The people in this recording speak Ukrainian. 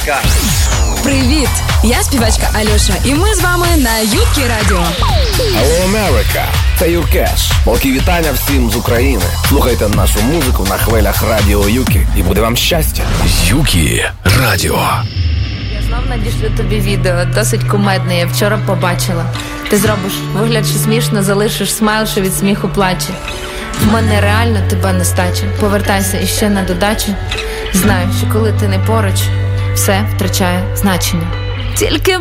Привіт! Я співачка Альоша, і ми з вами на Юкі Радіо. Hello, America! Це Юкеш. Великі вітання всім з України. Слухайте нашу музику на хвилях Радіо Юкі, і буде вам щастя. Юкі Радіо. Я знов надішлю тобі відео, досить кумедне, я вчора побачила. Ти зробиш вигляд, що смішно, залишиш смайл, що від сміху плаче. В мене реально тебе нестача. Повертайся іще на додачу. Знаю, що коли ти не поруч, все втрачає значення. Тільки